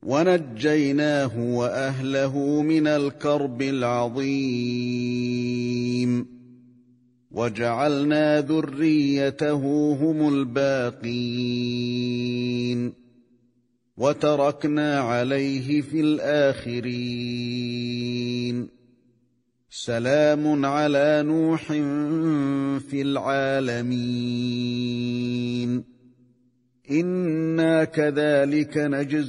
وَنَجَّيْنَاهُ وَأَهْلَهُ مِنَ الْكَرْبِ الْعَظِيمِ وَجَعَلْنَا ذُرِّيَّتَهُ هُمُ الْبَاقِينَ وَتَرَكْنَا عَلَيْهِ فِي الْآخِرِينَ سَلَامٌ عَلَىٰ نُوحٍ فِي الْعَالَمِينَ إِنَّا كَذَٰلِكَ نَجْزِي